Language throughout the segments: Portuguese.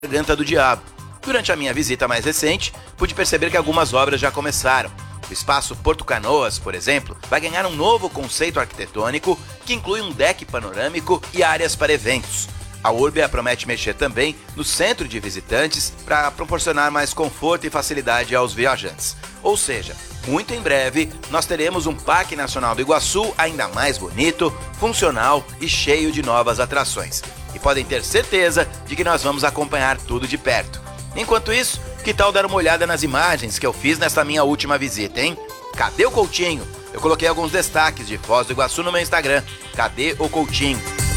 Garganta do Diabo. Durante a minha visita mais recente, pude perceber que algumas obras já começaram. O espaço Porto Canoas, por exemplo, vai ganhar um novo conceito arquitetônico que inclui um deck panorâmico e áreas para eventos. A Urbia promete mexer também no centro de visitantes para proporcionar mais conforto e facilidade aos viajantes. Ou seja, muito em breve, nós teremos um Parque Nacional do Iguaçu ainda mais bonito, funcional e cheio de novas atrações. E podem ter certeza de que nós vamos acompanhar tudo de perto. Enquanto isso, que tal dar uma olhada nas imagens que eu fiz nesta minha última visita, hein? Cadê o Coutinho? Eu coloquei alguns destaques de Foz do Iguaçu no meu Instagram. Cadê o Coutinho?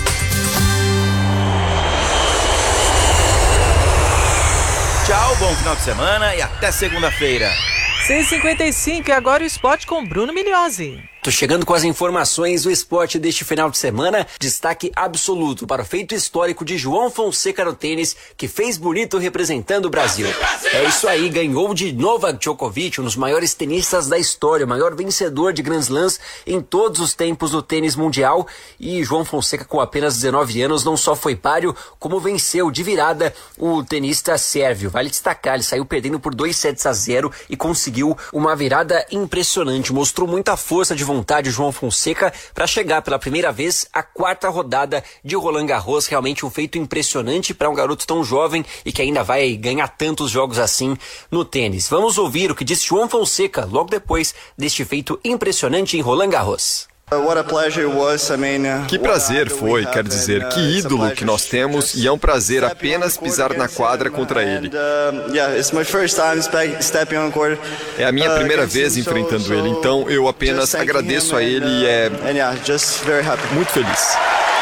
Tchau, bom final de semana e até segunda-feira. 6h55 e agora o esporte com Bruno Migliozzi. Tô chegando com as informações do esporte deste final de semana. Destaque absoluto para o feito histórico de João Fonseca no tênis, que fez bonito representando o Brasil. É isso aí, ganhou de Novak Djokovic, um dos maiores tenistas da história, o maior vencedor de Grand Slams em todos os tempos do tênis mundial. E João Fonseca, com apenas 19 anos, não só foi páreo, como venceu de virada o tenista sérvio. Vale destacar, ele saiu perdendo por 2-0 e conseguiu uma virada impressionante. Mostrou muita força de vontade João Fonseca para chegar pela primeira vez à 4ª rodada de Roland Garros. Realmente um feito impressionante para um garoto tão jovem e que ainda vai ganhar tantos jogos assim no tênis. Vamos ouvir o que disse João Fonseca logo depois deste feito impressionante em Roland Garros. Que prazer foi, quer dizer, que ídolo que nós temos, e é um prazer apenas pisar na quadra contra ele. É a minha primeira vez enfrentando ele, então eu apenas agradeço a ele e é muito feliz.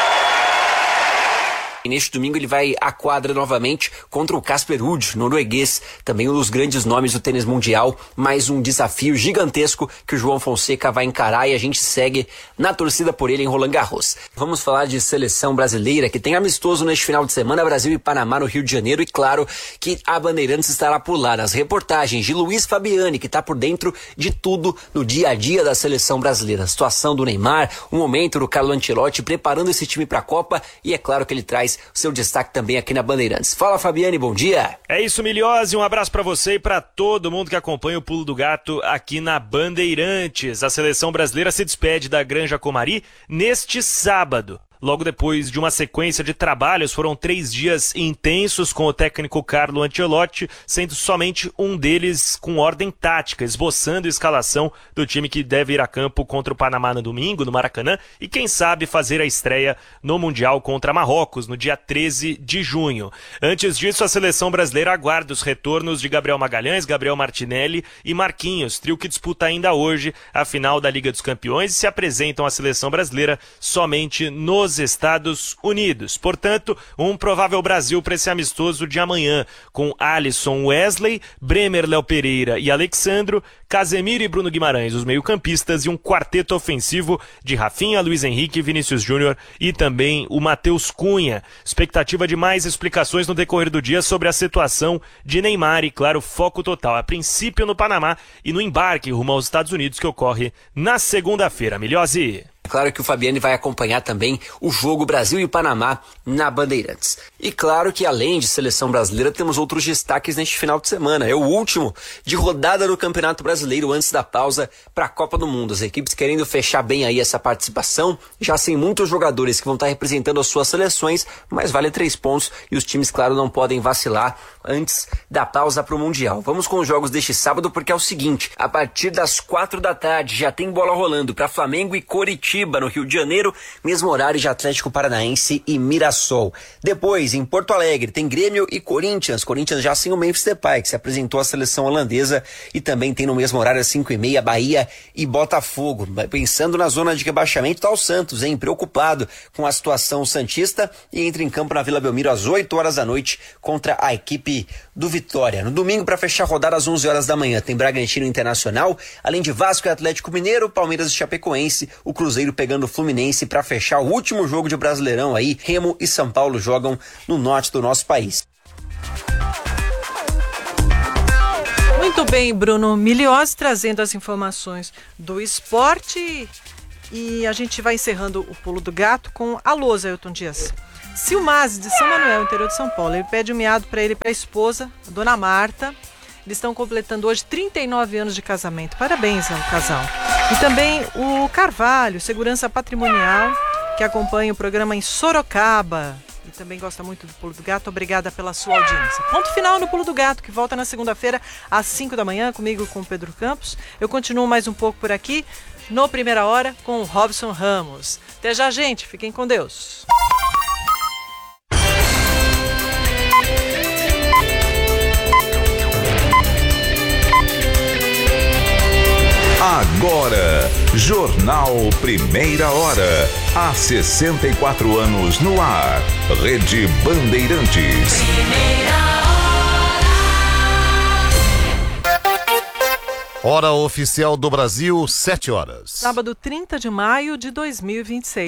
E neste domingo ele vai à quadra novamente contra o Casper Ruud, norueguês, também um dos grandes nomes do tênis mundial. Mais um desafio gigantesco que o João Fonseca vai encarar e a gente segue na torcida por ele em Roland Garros. Vamos falar de seleção brasileira, que tem amistoso neste final de semana, Brasil e Panamá no Rio de Janeiro, e claro que a Bandeirantes estará por lá. Nas reportagens de Luiz Fabiani, que está por dentro de tudo no dia a dia da seleção brasileira. A situação do Neymar, o momento do Carlo Ancelotti preparando esse time para a Copa, e é claro que ele traz o seu destaque também aqui na Bandeirantes. Fala, Fabiane, bom dia. É isso, Migliozzi, um abraço para você e para todo mundo que acompanha o Pulo do Gato aqui na Bandeirantes. A seleção brasileira se despede da Granja Comari neste sábado. Logo depois de uma sequência de trabalhos, foram 3 dias intensos com o técnico Carlo Ancelotti, sendo somente um deles com ordem tática, esboçando a escalação do time que deve ir a campo contra o Panamá no domingo, no Maracanã, e quem sabe fazer a estreia no Mundial contra Marrocos, no dia 13 de junho. Antes disso, a seleção brasileira aguarda os retornos de Gabriel Magalhães, Gabriel Martinelli e Marquinhos, trio que disputa ainda hoje a final da Liga dos Campeões e se apresentam à seleção brasileira somente nos Estados Unidos. Portanto, um provável Brasil para esse amistoso de amanhã, com Alisson, Wesley, Bremer, Léo Pereira e Alexandro, Casemiro e Bruno Guimarães, os meio-campistas, e um quarteto ofensivo de Rafinha, Luiz Henrique, Vinícius Júnior e também o Matheus Cunha. Expectativa de mais explicações no decorrer do dia sobre a situação de Neymar e, claro, foco total, a princípio no Panamá e no embarque rumo aos Estados Unidos, que ocorre na segunda-feira. Migliozzi. Claro que o Fabiane vai acompanhar também o jogo Brasil e Panamá na Bandeirantes. E claro que além de seleção brasileira, temos outros destaques neste final de semana. É o último de rodada do Campeonato Brasileiro antes da pausa para a Copa do Mundo. As equipes querendo fechar bem aí essa participação, já sem muitos jogadores que vão estar representando as suas seleções, mas vale 3 pontos e os times, claro, não podem vacilar antes da pausa para o Mundial. Vamos com os jogos deste sábado, porque é o seguinte: a partir das 4 da tarde já tem bola rolando para Flamengo e Coritiba no Rio de Janeiro, mesmo horário de Atlético Paranaense e Mirassol. Depois, em Porto Alegre, tem Grêmio e Corinthians já sem o Memphis Depay, que se apresentou à seleção holandesa, e também tem no mesmo horário às 5h30 Bahia e Botafogo. Pensando na zona de rebaixamento, está o Santos, preocupado com a situação santista, e entra em campo na Vila Belmiro às 8 horas da noite contra a equipe do Vitória. No domingo, para fechar a rodada às 11 horas da manhã, tem Bragantino Internacional, além de Vasco e Atlético Mineiro, Palmeiras e Chapecoense, o Cruzeiro pegando o Fluminense para fechar o último jogo de Brasileirão aí. Remo e São Paulo jogam no norte do nosso país. Muito bem, Bruno Migliozzi trazendo as informações do esporte, e a gente vai encerrando o Pulo do Gato com a Lousa, Ailton Dias. Silmaz, de São Manuel, interior de São Paulo. Ele pede um miado para ele e para a esposa, a dona Marta. Eles estão completando hoje 39 anos de casamento. Parabéns ao casal. E também o Carvalho, segurança patrimonial, que acompanha o programa em Sorocaba. E também gosta muito do Pulo do Gato. Obrigada pela sua audiência. Ponto final no Pulo do Gato, que volta na segunda-feira às 5 da manhã, comigo com o Pedro Campos. Eu continuo mais um pouco por aqui, no Primeira Hora, com o Robson Ramos. Até já, gente. Fiquem com Deus. Agora, Jornal Primeira Hora. Há 64 anos no ar. Rede Bandeirantes. Hora oficial do Brasil, 7 horas. Sábado, 30 de maio de 2026.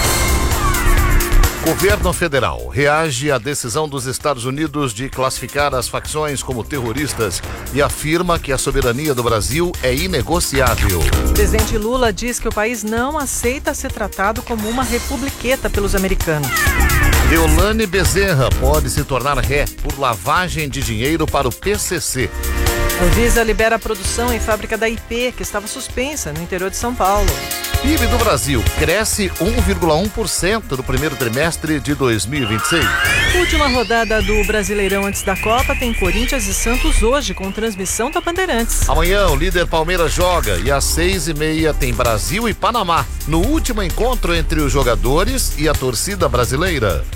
Governo federal reage à decisão dos Estados Unidos de classificar as facções como terroristas e afirma que a soberania do Brasil é inegociável. O presidente Lula diz que o país não aceita ser tratado como uma republiqueta pelos americanos. Deolane Bezerra pode se tornar ré por lavagem de dinheiro para o PCC. A Anvisa libera a produção em fábrica da IP, que estava suspensa no interior de São Paulo. PIB do Brasil cresce 1,1% no primeiro trimestre de 2026. Última rodada do Brasileirão antes da Copa tem Corinthians e Santos hoje, com transmissão da Bandeirantes. Amanhã o líder Palmeiras joga e às 6h30 tem Brasil e Panamá, no último encontro entre os jogadores e a torcida brasileira.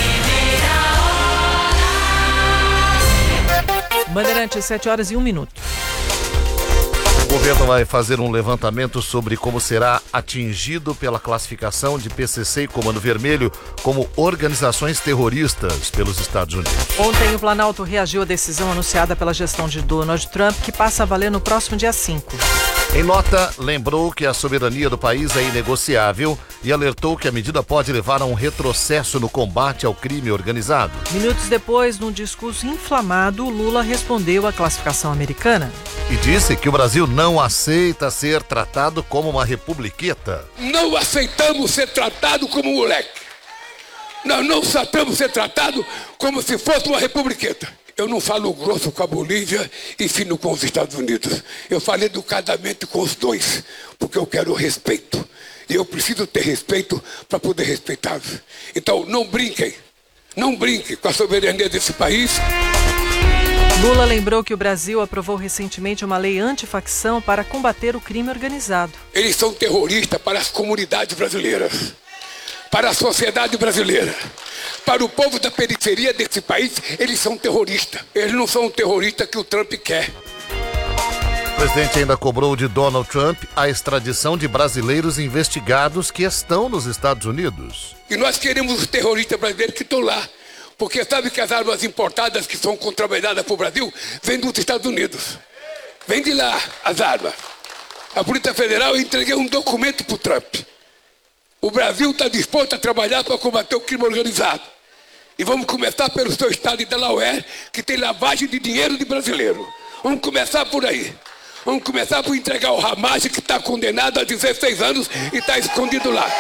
Bandeirantes, 7 horas e 1 minuto. O governo vai fazer um levantamento sobre como será atingido pela classificação de PCC e Comando Vermelho como organizações terroristas pelos Estados Unidos. Ontem o Planalto reagiu à decisão anunciada pela gestão de Donald Trump, que passa a valer no próximo dia 5. Em nota, lembrou que a soberania do país é inegociável e alertou que a medida pode levar a um retrocesso no combate ao crime organizado. Minutos depois, num discurso inflamado, Lula respondeu à classificação americana. E disse que o Brasil não aceita ser tratado como uma republiqueta. Não aceitamos ser tratado como moleque. Nós não aceitamos ser tratado como se fosse uma republiqueta. Eu não falo grosso com a Bolívia e fino com os Estados Unidos. Eu falo educadamente com os dois, porque eu quero respeito. E eu preciso ter respeito para poder respeitá-los. Então, não brinquem com a soberania desse país. Lula lembrou que o Brasil aprovou recentemente uma lei antifacção para combater o crime organizado. Eles são terroristas para as comunidades brasileiras, para a sociedade brasileira. Para o povo da periferia desse país, eles são terroristas. Eles não são o terrorista que o Trump quer. O presidente ainda cobrou de Donald Trump a extradição de brasileiros investigados que estão nos Estados Unidos. E nós queremos os terroristas brasileiros que estão lá. Porque sabe que as armas importadas que são contrabandeadas para o Brasil vêm dos Estados Unidos. Vem de lá as armas. A Polícia Federal, eu entreguei um documento para o Trump. O Brasil está disposto a trabalhar para combater o crime organizado. E vamos começar pelo seu estado de Delaware, que tem lavagem de dinheiro de brasileiro. Vamos começar por aí. Vamos começar por entregar o Ramage, que está condenado a 16 anos e está escondido lá.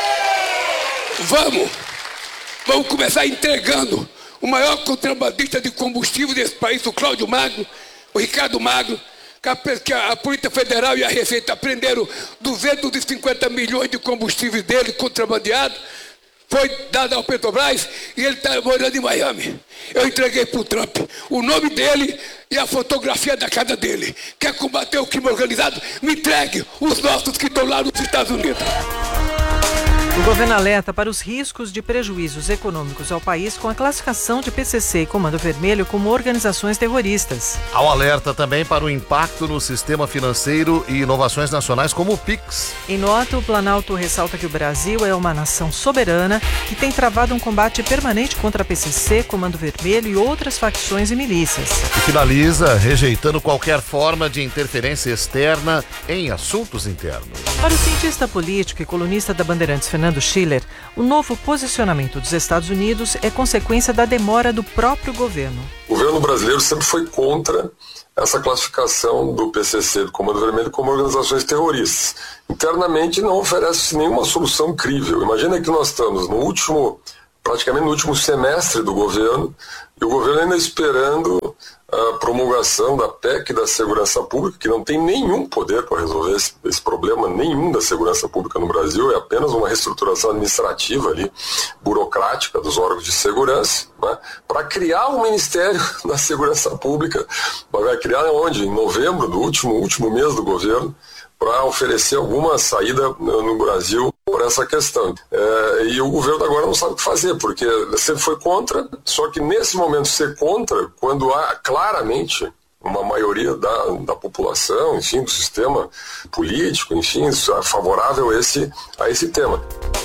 Vamos começar entregando o maior contrabandista de combustível desse país, o Cláudio Magno, o Ricardo Magno, que a Polícia Federal e a Receita prenderam 250 milhões de combustível dele contrabandeado, foi dado ao Petrobras e ele está morando em Miami. Eu entreguei para o Trump o nome dele e a fotografia da casa dele. Quer combater o crime organizado? Me entregue os nossos que estão lá nos Estados Unidos. O governo alerta para os riscos de prejuízos econômicos ao país com a classificação de PCC e Comando Vermelho como organizações terroristas. Há um alerta também para o impacto no sistema financeiro e inovações nacionais como o PIX. Em nota, o Planalto ressalta que o Brasil é uma nação soberana que tem travado um combate permanente contra a PCC, Comando Vermelho e outras facções e milícias. E finaliza rejeitando qualquer forma de interferência externa em assuntos internos. Para o cientista político e colunista da Bandeirantes, Fernando Schiller, o novo posicionamento dos Estados Unidos é consequência da demora do próprio governo. O governo brasileiro sempre foi contra essa classificação do PCC, do Comando Vermelho, como organizações terroristas. Internamente não oferece nenhuma solução crível. Imagina que nós estamos no último praticamente no último semestre do governo, e o governo ainda esperando a promulgação da PEC da segurança pública, que não tem nenhum poder para resolver esse problema nenhum da segurança pública no Brasil, é apenas uma reestruturação administrativa ali, burocrática dos órgãos de segurança, né, para criar um Ministério da Segurança Pública. Vai criar onde? Em novembro, do último mês do governo, para oferecer alguma saída no Brasil por essa questão. E o governo agora não sabe o que fazer, porque sempre foi contra, só que nesse momento ser contra, quando há claramente uma maioria da população, enfim, do sistema político, enfim, favorável a esse tema.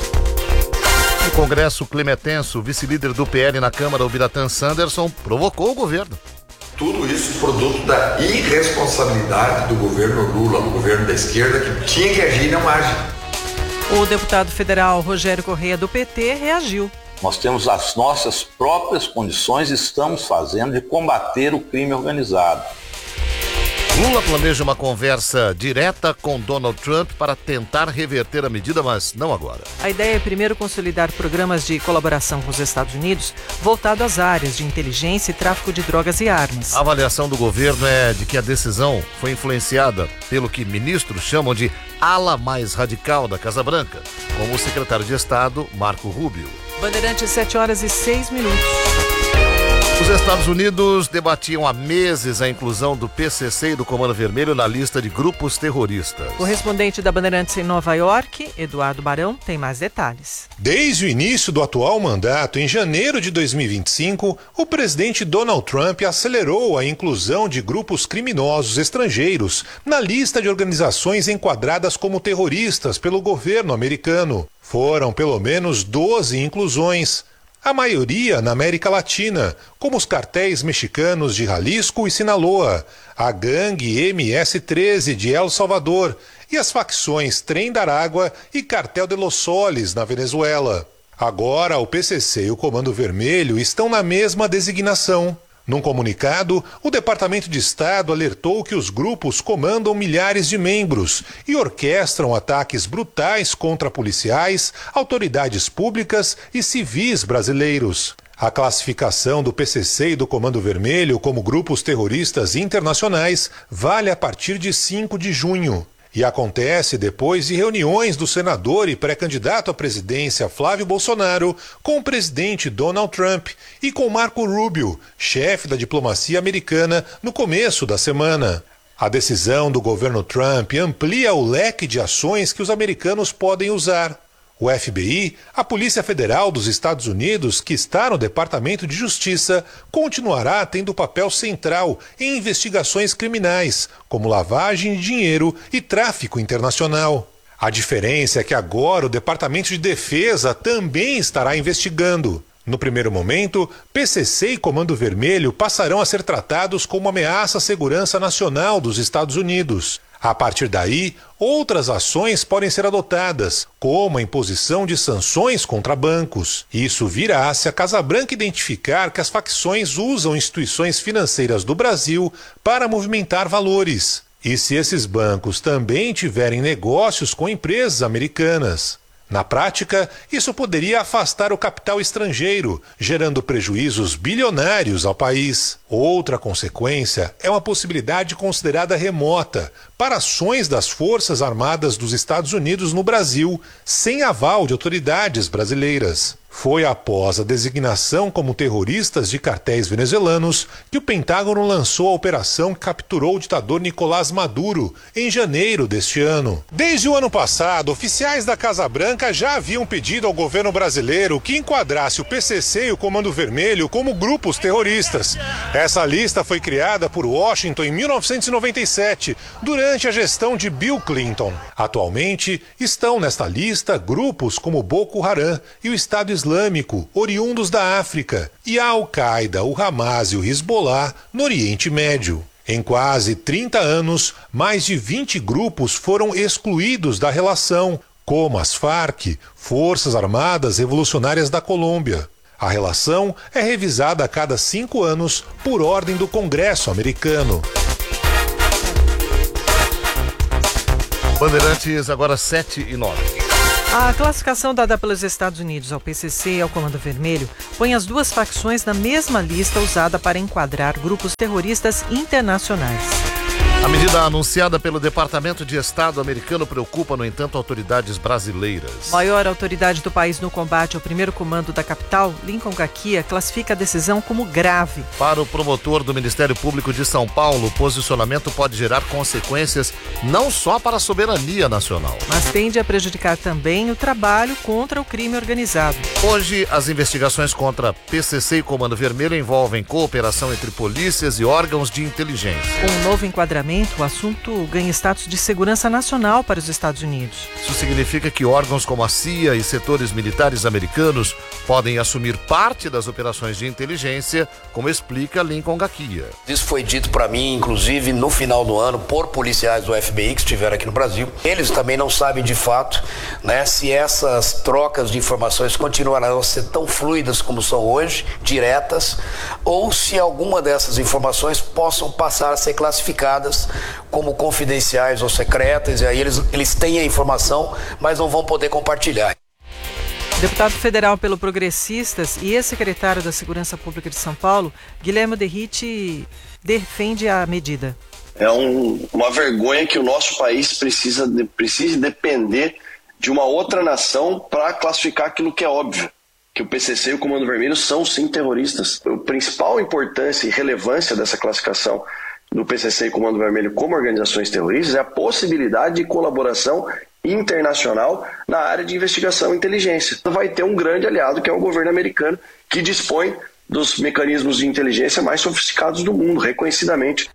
No Congresso Climetense, o vice-líder do PL na Câmara, o Biratã Sanderson, provocou o governo. Tudo isso produto da irresponsabilidade do governo Lula, do governo da esquerda, que tinha que agir e não age. O deputado federal Rogério Correia, do PT, reagiu. Nós temos as nossas próprias condições e estamos fazendo de combater o crime organizado. Lula planeja uma conversa direta com Donald Trump para tentar reverter a medida, mas não agora. A ideia é primeiro consolidar programas de colaboração com os Estados Unidos voltado às áreas de inteligência e tráfico de drogas e armas. A avaliação do governo é de que a decisão foi influenciada pelo que ministros chamam de ala mais radical da Casa Branca, como o secretário de Estado, Marco Rubio. Bandeirantes, 7h06. Os Estados Unidos debatiam há meses a inclusão do PCC e do Comando Vermelho na lista de grupos terroristas. O correspondente da Bandeirantes em Nova York, Eduardo Barão, tem mais detalhes. Desde o início do atual mandato, em janeiro de 2025, o presidente Donald Trump acelerou a inclusão de grupos criminosos estrangeiros na lista de organizações enquadradas como terroristas pelo governo americano. Foram pelo menos 12 inclusões. A maioria na América Latina, como os cartéis mexicanos de Jalisco e Sinaloa, a gangue MS-13 de El Salvador e as facções Trem da Aragua e Cartel de Los Soles na Venezuela. Agora, o PCC e o Comando Vermelho estão na mesma designação. Num comunicado, o Departamento de Estado alertou que os grupos comandam milhares de membros e orquestram ataques brutais contra policiais, autoridades públicas e civis brasileiros. A classificação do PCC e do Comando Vermelho como grupos terroristas internacionais vale a partir de 5 de junho. E acontece depois de reuniões do senador e pré-candidato à presidência Flávio Bolsonaro com o presidente Donald Trump e com Marco Rubio, chefe da diplomacia americana, no começo da semana. A decisão do governo Trump amplia o leque de ações que os americanos podem usar. O FBI, a Polícia Federal dos Estados Unidos, que está no Departamento de Justiça, continuará tendo papel central em investigações criminais, como lavagem de dinheiro e tráfico internacional. A diferença é que agora o Departamento de Defesa também estará investigando. No primeiro momento, PCC e Comando Vermelho passarão a ser tratados como ameaça à segurança nacional dos Estados Unidos. A partir daí, outras ações podem ser adotadas, como a imposição de sanções contra bancos. Isso virá se a Casa Branca identificar que as facções usam instituições financeiras do Brasil para movimentar valores. E se esses bancos também tiverem negócios com empresas americanas. Na prática, isso poderia afastar o capital estrangeiro, gerando prejuízos bilionários ao país. Outra consequência é uma possibilidade considerada remota para ações das Forças Armadas dos Estados Unidos no Brasil, sem aval de autoridades brasileiras. Foi após a designação como terroristas de cartéis venezuelanos que o Pentágono lançou a operação que capturou o ditador Nicolás Maduro em janeiro deste ano. Desde o ano passado, oficiais da Casa Branca já haviam pedido ao governo brasileiro que enquadrasse o PCC e o Comando Vermelho como grupos terroristas. Essa lista foi criada por Washington em 1997, durante a gestão de Bill Clinton. Atualmente, estão nesta lista grupos como Boko Haram e o Estado Islâmico, oriundos da África, e a Al-Qaeda, o Hamas e o Hezbollah no Oriente Médio. Em quase 30 anos, mais de 20 grupos foram excluídos da relação, como as Farc, Forças Armadas Revolucionárias da Colômbia. A relação é revisada a cada 5 anos por ordem do Congresso americano. Bandeirantes, agora 7h09. A classificação dada pelos Estados Unidos ao PCC e ao Comando Vermelho põe as duas facções na mesma lista usada para enquadrar grupos terroristas internacionais. A medida anunciada pelo Departamento de Estado americano preocupa, no entanto, autoridades brasileiras. Maior autoridade do país no combate ao primeiro comando da capital, Lincoln Gaquia, classifica a decisão como grave. Para o promotor do Ministério Público de São Paulo, o posicionamento pode gerar consequências não só para a soberania nacional, mas tende a prejudicar também o trabalho contra o crime organizado. Hoje, as investigações contra PCC e Comando Vermelho envolvem cooperação entre polícias e órgãos de inteligência. Com um novo enquadramento, o assunto ganha status de segurança nacional para os Estados Unidos. Isso significa que órgãos como a CIA e setores militares americanos podem assumir parte das operações de inteligência, como explica Lincoln Gaquia. Isso foi dito para mim, inclusive, no final do ano, por policiais do FBI que estiveram aqui no Brasil. Eles também não sabem de fato, né, se essas trocas de informações continuarão a ser tão fluidas como são hoje, diretas, ou se alguma dessas informações possam passar a ser classificadas como confidenciais ou secretas, e aí eles têm a informação, mas não vão poder compartilhar. Deputado federal pelo Progressistas e ex-secretário da Segurança Pública de São Paulo, Guilherme Derrite, defende a medida. É uma vergonha que o nosso país precise depender de uma outra nação para classificar aquilo que é óbvio, que o PCC e o Comando Vermelho são sim terroristas. A principal importância e relevância dessa classificação do PCC e Comando Vermelho como organizações terroristas é a possibilidade de colaboração internacional na área de investigação e inteligência. Vai ter um grande aliado, que é o governo americano, que dispõe dos mecanismos de inteligência mais sofisticados do mundo, reconhecidamente.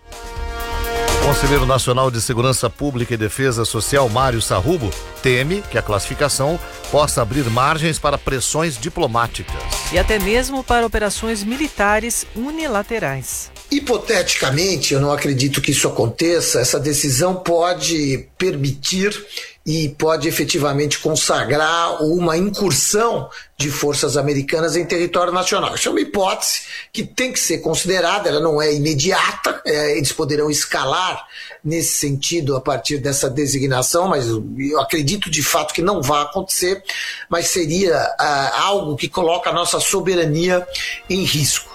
O Conselheiro Nacional de Segurança Pública e Defesa Social, Mário Sarrubo, teme que a classificação possa abrir margens para pressões diplomáticas. E até mesmo para operações militares unilaterais. Hipoteticamente, eu não acredito que isso aconteça, essa decisão pode permitir e pode efetivamente consagrar uma incursão de forças americanas em território nacional. Isso é uma hipótese que tem que ser considerada, ela não é imediata, eles poderão escalar nesse sentido a partir dessa designação, mas eu acredito de fato que não vai acontecer, mas seria algo que coloca a nossa soberania em risco.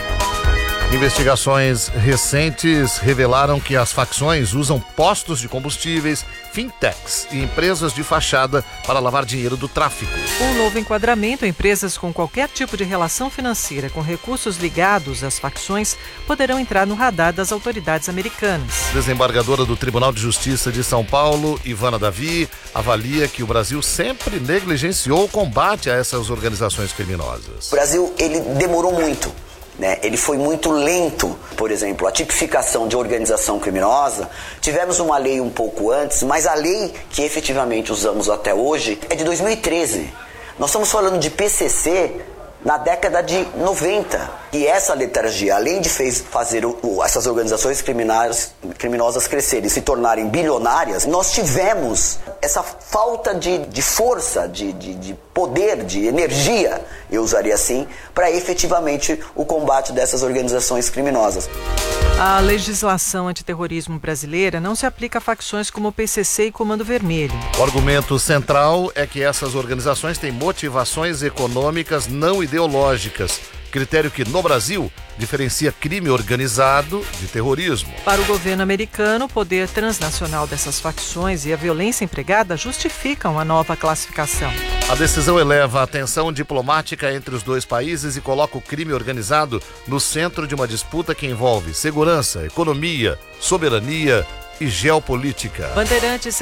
Investigações recentes revelaram que as facções usam postos de combustíveis, fintechs e empresas de fachada para lavar dinheiro do tráfico. Com o novo enquadramento, empresas com qualquer tipo de relação financeira com recursos ligados às facções poderão entrar no radar das autoridades americanas. Desembargadora do Tribunal de Justiça de São Paulo, Ivana Davi, avalia que o Brasil sempre negligenciou o combate a essas organizações criminosas. O Brasil, ele demorou muito. Ele foi muito lento. Por exemplo, a tipificação de organização criminosa, tivemos uma lei um pouco antes, mas a lei que efetivamente usamos até hoje é de 2013. Nós estamos falando de PCC na década de 90. E essa letargia, além de fazer essas organizações criminosas crescerem e se tornarem bilionárias, nós tivemos essa falta de força, de poder, de energia, eu usaria assim, para efetivamente o combate dessas organizações criminosas. A legislação antiterrorismo brasileira não se aplica a facções como o PCC e Comando Vermelho. O argumento central é que essas organizações têm motivações econômicas não ideológicas, critério que, no Brasil, diferencia crime organizado de terrorismo. Para o governo americano, o poder transnacional dessas facções e a violência empregada justificam a nova classificação. A decisão eleva a tensão diplomática entre os dois países e coloca o crime organizado no centro de uma disputa que envolve segurança, economia, soberania e geopolítica. Bandeirantes,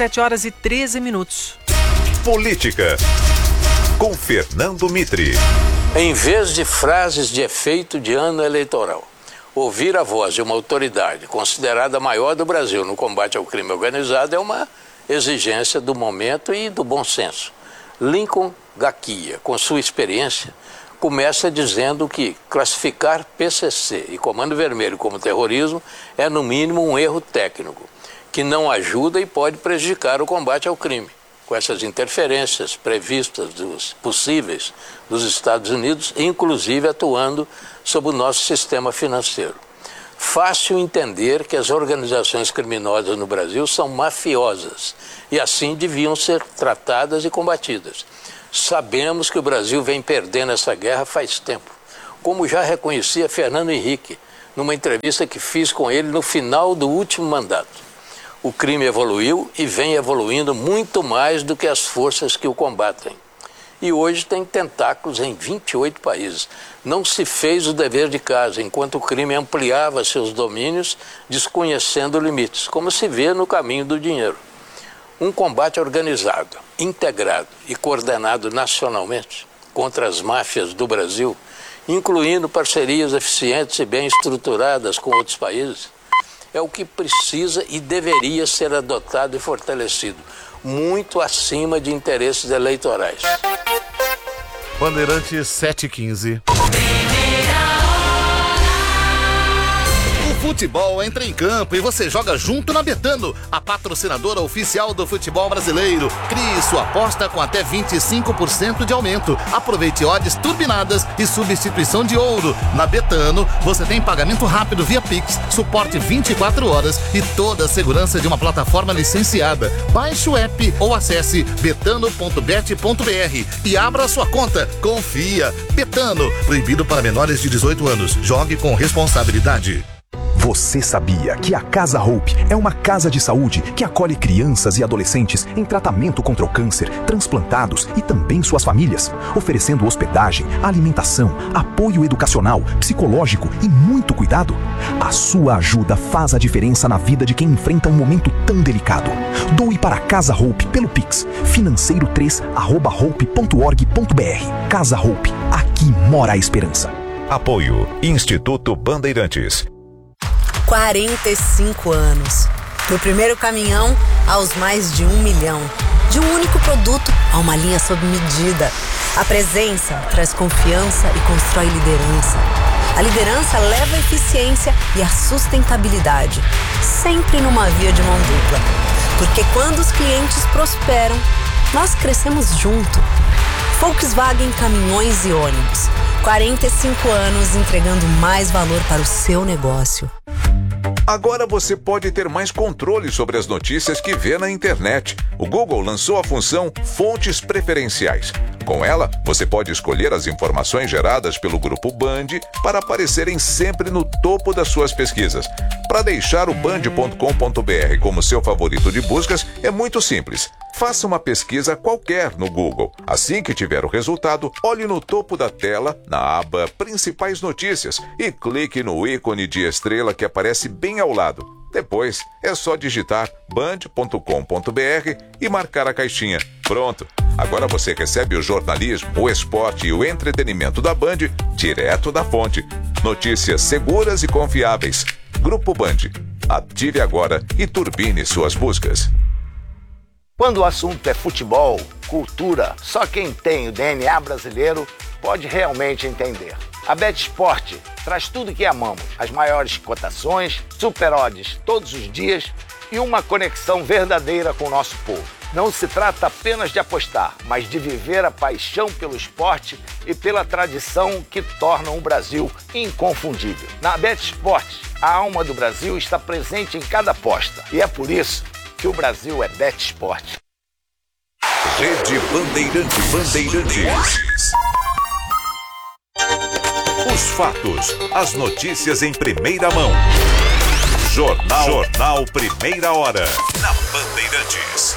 7h13. Política, com Fernando Mitre. Em vez de frases de efeito de ano eleitoral, ouvir a voz de uma autoridade considerada a maior do Brasil no combate ao crime organizado é uma exigência do momento e do bom senso. Lincoln Gaquia, com sua experiência, começa dizendo que classificar PCC e Comando Vermelho como terrorismo é, no mínimo, um erro técnico, que não ajuda e pode prejudicar o combate ao crime. Com essas interferências previstas possíveis dos Estados Unidos, inclusive atuando sobre o nosso sistema financeiro. fácil entender que as organizações criminosas no Brasil são mafiosas e assim deviam ser tratadas e combatidas. Sabemos que o Brasil vem perdendo essa guerra faz tempo, como já reconhecia Fernando Henrique, numa entrevista que fiz com ele no final do último mandato. O crime evoluiu e vem evoluindo muito mais do que as forças que o combatem. E hoje tem tentáculos em 28 países. Não se fez o dever de casa, enquanto o crime ampliava seus domínios, desconhecendo limites, como se vê no caminho do dinheiro. Um combate organizado, integrado e coordenado nacionalmente contra as máfias do Brasil, incluindo parcerias eficientes e bem estruturadas com outros países, é o que precisa e deveria ser adotado e fortalecido, muito acima de interesses eleitorais. Bandeirantes 7h15. Futebol entra em campo e você joga junto na Betano, a patrocinadora oficial do futebol brasileiro. Crie sua aposta com até 25% de aumento. Aproveite odds turbinadas e substituição de ouro. Na Betano, você tem pagamento rápido via Pix, suporte 24 horas e toda a segurança de uma plataforma licenciada. Baixe o app ou acesse betano.bet.br e abra sua conta. Confia. Betano, proibido para menores de 18 anos. Jogue com responsabilidade. Você sabia que a Casa Hope é uma casa de saúde que acolhe crianças e adolescentes em tratamento contra o câncer, transplantados e também suas famílias, oferecendo hospedagem, alimentação, apoio educacional, psicológico e muito cuidado? A sua ajuda faz a diferença na vida de quem enfrenta um momento tão delicado. Doe para a Casa Hope pelo Pix, financeiro3@hope.org.br. Casa Hope, aqui mora a esperança. Apoio Instituto Bandeirantes. 45 anos. Do primeiro caminhão aos mais de 1 milhão. De um único produto a uma linha sob medida. A presença traz confiança e constrói liderança. A liderança leva a eficiência e a sustentabilidade. Sempre numa via de mão dupla. Porque quando os clientes prosperam, nós crescemos junto. Volkswagen Caminhões e Ônibus. 45 anos entregando mais valor para o seu negócio. Agora você pode ter mais controle sobre as notícias que vê na internet. O Google lançou a função Fontes Preferenciais. Com ela, você pode escolher as informações geradas pelo Grupo Band para aparecerem sempre no topo das suas pesquisas. Para deixar o band.com.br como seu favorito de buscas, é muito simples. Faça uma pesquisa qualquer no Google. Assim que tiver o resultado, olhe no topo da tela, na aba Principais Notícias, e clique no ícone de estrela que aparece bem ao lado. Depois, é só digitar band.com.br e marcar a caixinha. Pronto! Agora você recebe o jornalismo, o esporte e o entretenimento da Band direto da fonte. Notícias seguras e confiáveis. Grupo Band. Ative agora e turbine suas buscas. Quando o assunto é futebol, cultura, só quem tem o DNA brasileiro pode realmente entender. A BetSport traz tudo que amamos, as maiores cotações, super odds todos os dias e uma conexão verdadeira com o nosso povo. Não se trata apenas de apostar, mas de viver a paixão pelo esporte e pela tradição que tornam o Brasil inconfundível. Na BetSport, a alma do Brasil está presente em cada aposta e é por isso que o Brasil é BetSport. Rede Bandeirantes. Os fatos, as notícias em primeira mão. Jornal Primeira Hora, na Bandeirantes.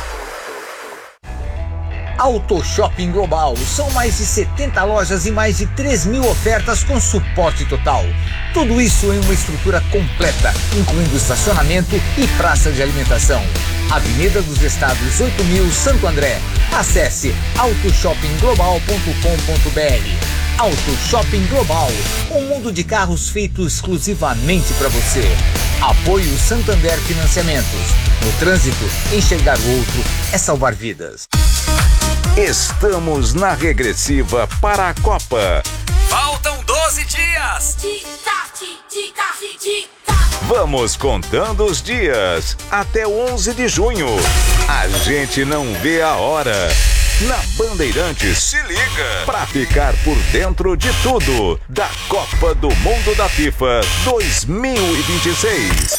Auto Shopping Global. São mais de 70 lojas e mais de 3.000 ofertas com suporte total. Tudo isso em uma estrutura completa, incluindo estacionamento e praça de alimentação. Avenida dos Estados 8.000, Santo André. Acesse autoshoppingglobal.com.br. Auto Shopping Global, um mundo de carros feito exclusivamente para você. Apoio Santander Financiamentos. No trânsito, enxergar o outro é salvar vidas. Estamos na regressiva para a Copa. Faltam 12 dias. Vamos contando os dias até 11 de junho. A gente não vê a hora. Na Bandeirantes, se liga pra ficar por dentro de tudo da Copa do Mundo da FIFA 2026.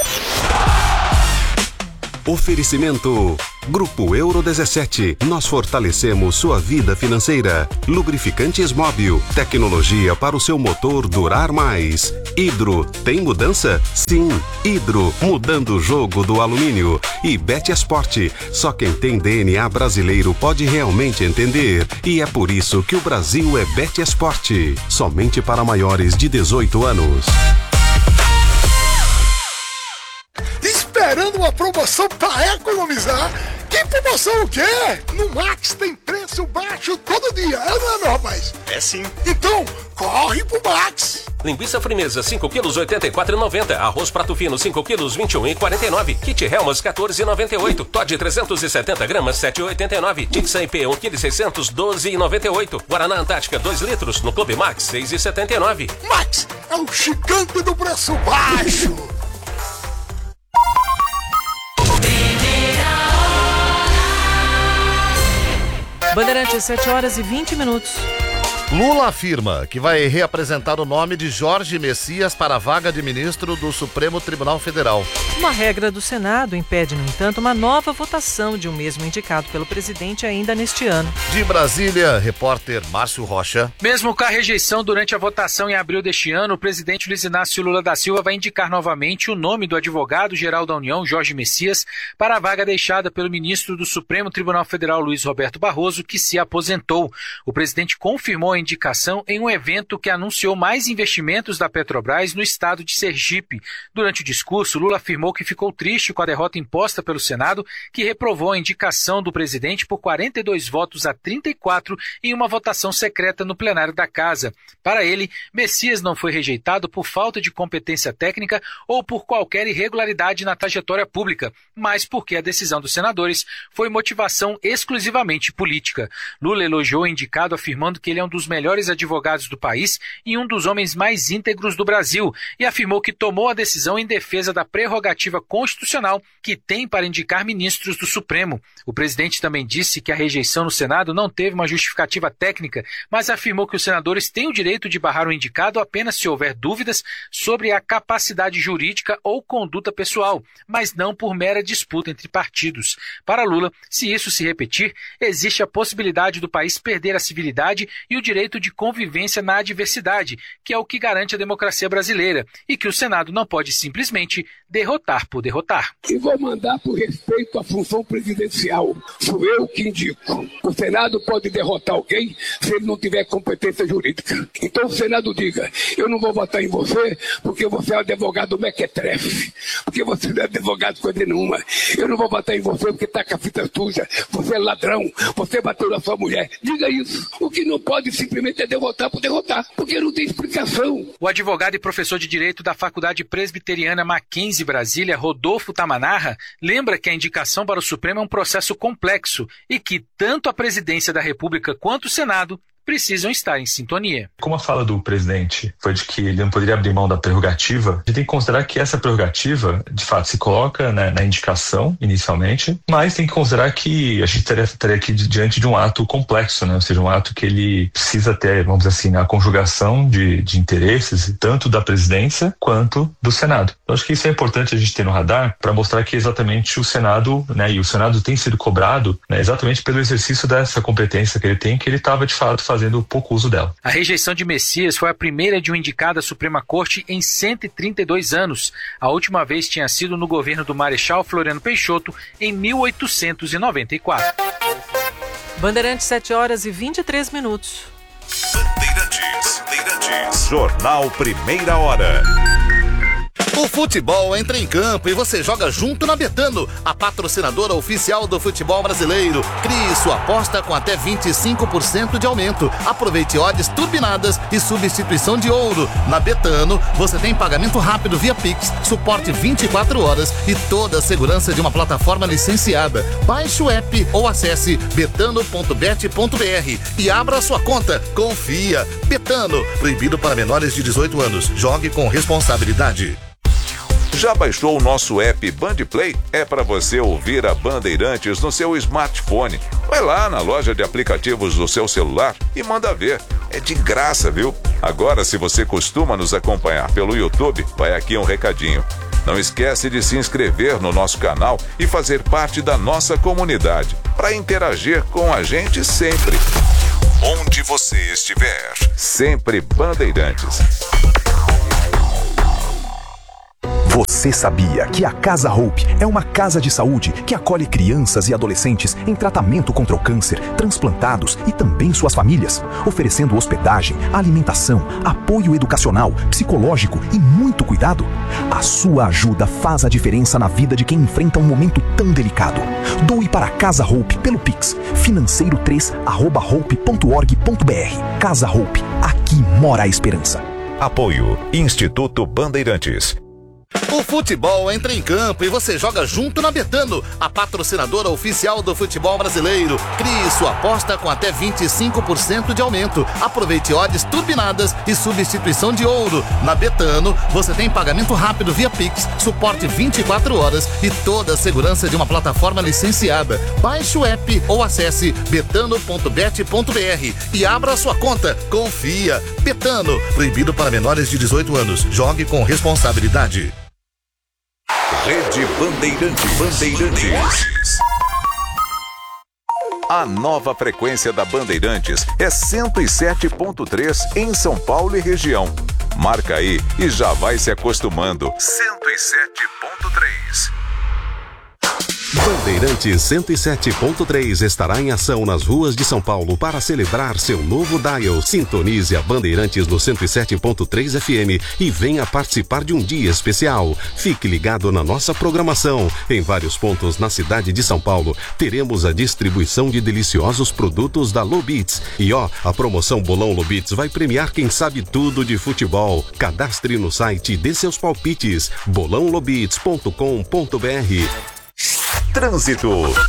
Oferecimento Grupo Euro 17. Nós fortalecemos sua vida financeira. Lubrificantes Móbil. Tecnologia para o seu motor durar mais. Hidro. Tem mudança? Sim. Hidro. Mudando o jogo do alumínio. E Betesport. Só quem tem DNA brasileiro pode realmente entender. E é por isso que o Brasil é Betesport. Somente para maiores de 18 anos. Esperando uma promoção para economizar? Que promoção o quê? No Max tem preço baixo todo dia, não é, meu rapaz? É sim. Então, corre pro Max. Linguiça frimeza 5 quilos 84,90. Arroz prato fino 5 quilos 21,49. Kit Helmas 14,98. Todd 370 gramas 7,89. Tixan IP 1 kg 600 12,98. Guaraná Antártica 2 litros no Clube Max 6,79. Max é o gigante do preço baixo. Bandeirantes, 7 horas e 20 minutos. Lula afirma que vai reapresentar o nome de Jorge Messias para a vaga de ministro do Supremo Tribunal Federal. Uma regra do Senado impede, no entanto, uma nova votação de um mesmo indicado pelo presidente ainda neste ano. De Brasília, repórter Márcio Rocha. Mesmo com a rejeição durante a votação em abril deste ano, o presidente Luiz Inácio Lula da Silva vai indicar novamente o nome do advogado-geral da União, Jorge Messias, para a vaga deixada pelo ministro do Supremo Tribunal Federal, Luiz Roberto Barroso, que se aposentou. O presidente confirmou a indicação em um evento que anunciou mais investimentos da Petrobras no estado de Sergipe. Durante o discurso, Lula afirmou que ficou triste com a derrota imposta pelo Senado, que reprovou a indicação do presidente por 42 votos a 34 em uma votação secreta no plenário da Casa. Para ele, Messias não foi rejeitado por falta de competência técnica ou por qualquer irregularidade na trajetória pública, mas porque a decisão dos senadores foi motivação exclusivamente política. Lula elogiou o indicado, afirmando que ele é um dos melhores advogados do país e um dos homens mais íntegros do Brasil, e afirmou que tomou a decisão em defesa da prerrogativa constitucional que tem para indicar ministros do Supremo. O presidente também disse que a rejeição no Senado não teve uma justificativa técnica, mas afirmou que os senadores têm o direito de barrar o indicado apenas se houver dúvidas sobre a capacidade jurídica ou conduta pessoal, mas não por mera disputa entre partidos. Para Lula, se isso se repetir, existe a possibilidade do país perder a civilidade e o direito de convivência na adversidade, que é o que garante a democracia brasileira, e que o Senado não pode simplesmente derrotar por derrotar. E vou mandar por respeito à função presidencial. Sou eu que indico. O Senado pode derrotar alguém se ele não tiver competência jurídica. Então o Senado diga, eu não vou votar em você porque você é advogado mequetrefe, porque você não é advogado coisa nenhuma. Eu não vou votar em você porque está com a fita suja, você é ladrão, você bateu na sua mulher. Diga isso. O que não pode simplesmente é derrotar por derrotar, porque não tem explicação. O advogado e professor de Direito da Faculdade Presbiteriana Mackenzie Brasília, Rodolfo Tamanarra, lembra que a indicação para o Supremo é um processo complexo e que tanto a presidência da República quanto o Senado precisam estar em sintonia. Como a fala do presidente foi de que ele não poderia abrir mão da prerrogativa, a gente tem que considerar que essa prerrogativa, de fato, se coloca na indicação, inicialmente, mas tem que considerar que a gente estaria aqui diante de um ato complexo, né? Ou seja, um ato que ele precisa ter, vamos dizer assim, a conjugação de interesses, tanto da presidência quanto do Senado. Eu acho que isso é importante a gente ter no radar para mostrar que exatamente o Senado, né, e o Senado tem sido cobrado, né, exatamente pelo exercício dessa competência que ele tem, que ele estava, de fato, fazendo pouco uso dela. A rejeição de Messias foi a primeira de um indicado à Suprema Corte em 132 anos. A última vez tinha sido no governo do Marechal Floriano Peixoto, em 1894. Bandeirantes, 7 horas e 23 minutos. Bandeirantes. Jornal Primeira Hora. O futebol entra em campo e você joga junto na Betano, a patrocinadora oficial do futebol brasileiro. Crie sua aposta com até 25% de aumento. Aproveite odds turbinadas e substituição de ouro. Na Betano, você tem pagamento rápido via Pix, suporte 24 horas e toda a segurança de uma plataforma licenciada. Baixe o app ou acesse betano.bet.br e abra sua conta. Confia. Betano, proibido para menores de 18 anos. Jogue com responsabilidade. Já baixou o nosso app Bandplay? É para você ouvir a Bandeirantes no seu smartphone. Vai lá na loja de aplicativos do seu celular e manda ver. É de graça, viu? Agora, se você costuma nos acompanhar pelo YouTube, vai aqui um recadinho. Não esquece de se inscrever no nosso canal e fazer parte da nossa comunidade, para interagir com a gente sempre. Onde você estiver, sempre Bandeirantes. Você sabia que a Casa Hope é uma casa de saúde que acolhe crianças e adolescentes em tratamento contra o câncer, transplantados e também suas famílias, oferecendo hospedagem, alimentação, apoio educacional, psicológico e muito cuidado? A sua ajuda faz a diferença na vida de quem enfrenta um momento tão delicado. Doe para a Casa Hope pelo Pix, financeiro3@hope.org.br. Casa Hope, aqui mora a esperança. Apoio Instituto Bandeirantes. O futebol entra em campo e você joga junto na Betano, a patrocinadora oficial do futebol brasileiro. Crie sua aposta com até 25% de aumento. Aproveite odds turbinadas e substituição de ouro. Na Betano, você tem pagamento rápido via Pix, suporte 24 horas e toda a segurança de uma plataforma licenciada. Baixe o app ou acesse betano.bet.br e abra sua conta. Confia. Betano, proibido para menores de 18 anos. Jogue com responsabilidade. Rede Bandeirantes. A nova frequência da Bandeirantes é 107.3 em São Paulo e região. Marca aí e já vai se acostumando. 107.3. Bandeirantes 107.3 estará em ação nas ruas de São Paulo para celebrar seu novo dial. Sintonize a Bandeirantes no 107.3 FM e venha participar de um dia especial. Fique ligado na nossa programação. Em vários pontos na cidade de São Paulo, teremos a distribuição de deliciosos produtos da Lobits. E a promoção Bolão Lobits vai premiar quem sabe tudo de futebol. Cadastre no site e dê seus palpites. bolãolobits.com.br. Trânsito.